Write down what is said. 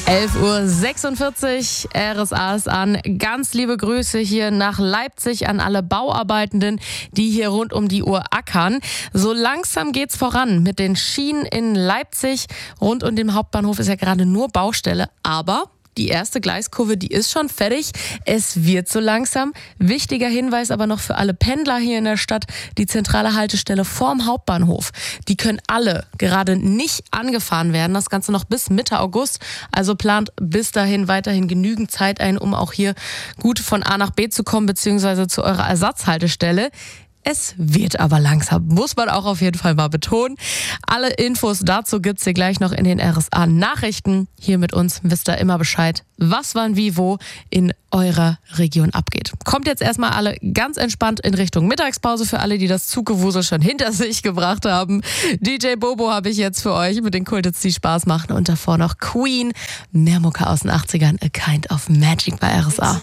11.46 Uhr, RSA ist an. Ganz liebe Grüße hier nach Leipzig an alle Bauarbeitenden, die hier rund um die Uhr ackern. So langsam geht's voran mit den Schienen in Leipzig. Rund um den Hauptbahnhof ist ja gerade nur Baustelle, aber die erste Gleiskurve, die ist schon fertig. Es wird so langsam. Wichtiger Hinweis aber noch für alle Pendler hier in der Stadt. Die zentrale Haltestelle vorm Hauptbahnhof. Die können alle gerade nicht angefahren werden. Das Ganze noch bis Mitte August. Also plant bis dahin weiterhin genügend Zeit ein, um auch hier gut von A nach B zu kommen, beziehungsweise zu eurer Ersatzhaltestelle. Es wird aber langsam, muss man auch auf jeden Fall mal betonen. Alle Infos dazu gibt's hier gleich noch in den RSA-Nachrichten. Hier mit uns wisst ihr immer Bescheid, was, wann, wie, wo in eurer Region abgeht. Kommt jetzt erstmal alle ganz entspannt in Richtung Mittagspause für alle, die das Zugewusel schon hinter sich gebracht haben. DJ Bobo habe ich jetzt für euch mit den Kulthits, die Spaß machen. Und davor noch Queen, mehr Mucke aus den 80ern, A Kind of Magic bei RSA.